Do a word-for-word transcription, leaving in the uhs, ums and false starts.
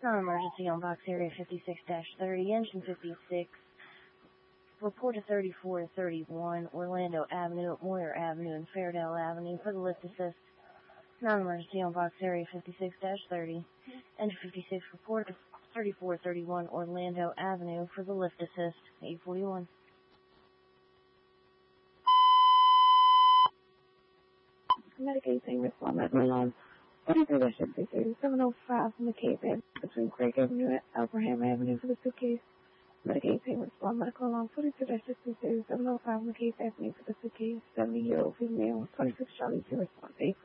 Non-emergency on box area fifty-six dash thirty, engine fifty-six. Report to thirty-four thirty-one Orlando Avenue, Moyer Avenue, and Fairdale Avenue for the lift assist. Non-emergency on box area fifty-six dash thirty. Engine fifty-six, report to thirty-four thirty-one Orlando Avenue for the lift assist. eight forty-one. Medicaid payment response at Milan. forty-three dash fifty-two, seven oh five from the Cape Ave between Craig Avenue and Abraham Avenue for the suitcase. Medicaid payment response medical alarm forty-two dash fifty-two, seven oh five from the Cape Avenue for the suitcase. seventy-year-old female, twenty-six Charlie two response eight.